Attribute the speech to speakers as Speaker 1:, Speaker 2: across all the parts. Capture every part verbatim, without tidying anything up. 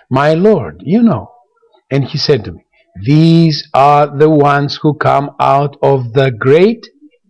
Speaker 1: my Lord, you know. And he said to me, these are the ones who come out of the great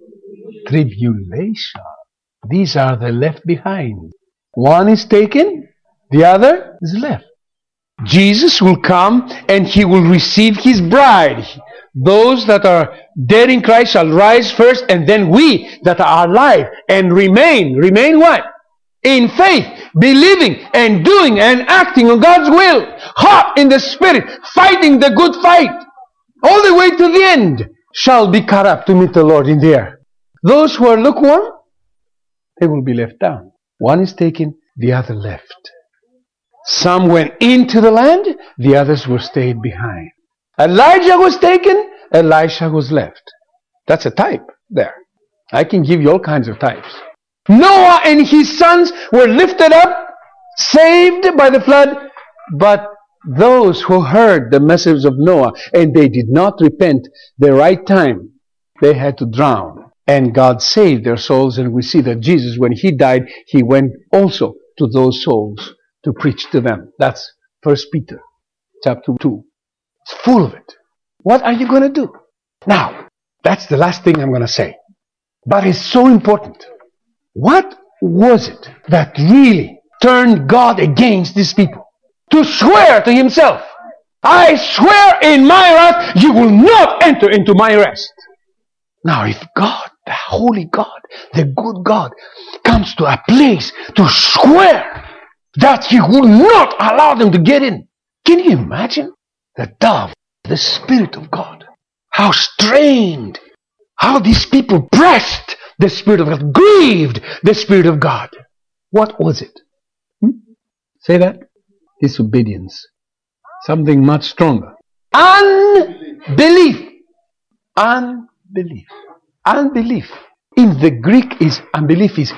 Speaker 1: tribulation. These are the left behind. One is taken, the other is left. Jesus will come and he will receive his bride. Those that are dead in Christ shall rise first, and then we that are alive and remain. Remain what? In faith, believing and doing and acting on God's will. Hot in the Spirit, fighting the good fight. All the way to the end shall be caught up to meet the Lord in the air. Those who are lukewarm, they will be left down. One is taken, the other left. Some went into the land, the others were stayed behind. Elijah was taken, Elisha was left. That's a type there. I can give you all kinds of types. Noah and his sons were lifted up, saved by the flood, but those who heard the message of Noah and they did not repent the right time, they had to drown. And God saved their souls, and we see that Jesus, when he died, he went also to those souls to preach to them. That's First Peter chapter two. It's full of it. What are you going to do? Now, that's the last thing I'm going to say. But it's so important. What was it that really turned God against these people? To swear to himself, I swear in my wrath, you will not enter into my rest. Now, if God, the holy God, the good God, comes to a place to swear that he will not allow them to get in, can you imagine? The dove, the Spirit of God, how strained, how these people pressed the Spirit of God, grieved the Spirit of God. What was it? Hmm? Say that. Disobedience. Something much stronger. Unbelief. Unbelief. Unbelief. In the Greek is unbelief is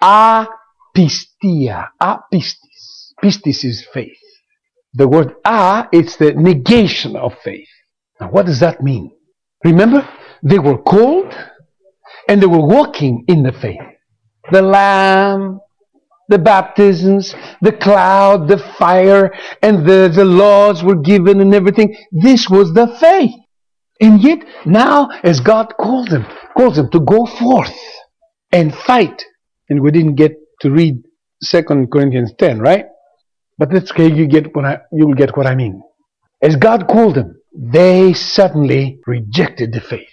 Speaker 1: apistia. Apistis. Pistis is faith. The word a, it's the negation of faith. Now what does that mean? Remember, they were called and they were walking in the faith. The Lamb, the baptisms, the cloud, the fire, and the, the laws were given and everything. This was the faith. And yet, now, as God called them, calls them to go forth and fight. And we didn't get to read Second Corinthians ten, right? But that's okay, you get what I, you will get what I mean. As God called them, they suddenly rejected the faith.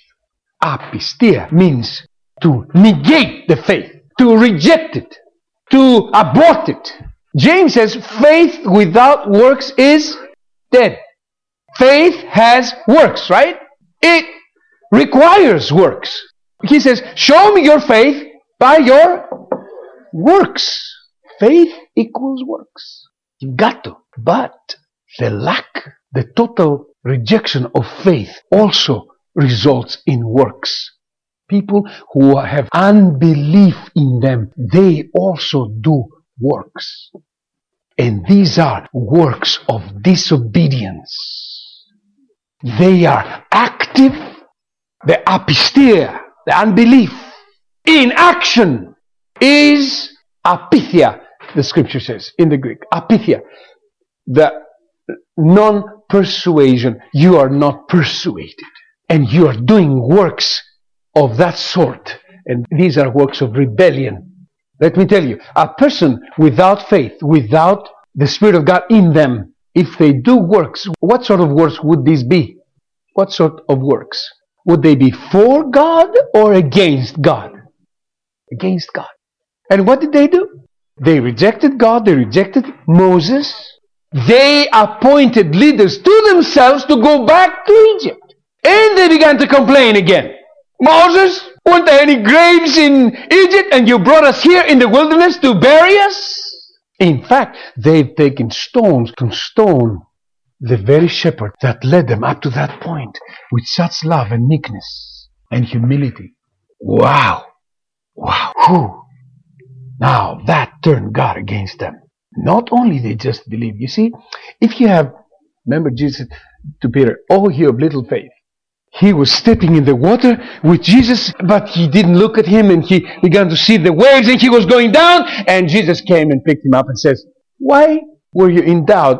Speaker 1: Apistia means to negate the faith, to reject it, to abort it. James says faith without works is dead. Faith has works, right? It requires works. He says, show me your faith by your works. Faith equals works. You've got to. But the lack, the total rejection of faith also results in works. People who have unbelief in them, they also do works. And these are works of disobedience. They are active, the apistia, the unbelief. In action is apithia, the scripture says in the Greek. Apithia, the non-persuasion. You are not persuaded. And you are doing works of that sort. And these are works of rebellion. Let me tell you, a person without faith, without the Spirit of God in them, if they do works, what sort of works would these be? What sort of works? Would they be for God or against God? Against God. And what did they do? They rejected God, they rejected Moses. They appointed leaders to themselves to go back to Egypt. And they began to complain again. Moses, weren't there any graves in Egypt and you brought us here in the wilderness to bury us? In fact, they've taken stones to stone the very shepherd that led them up to that point with such love and meekness and humility. Wow! Wow! Whew. Now that turned God against them. Not only they just believe. You see, if you have, remember Jesus to Peter, oh, you have little faith. He was stepping in the water with Jesus, but he didn't look at him, and he began to see the waves, and he was going down, and Jesus came and picked him up and says, why were you in doubt?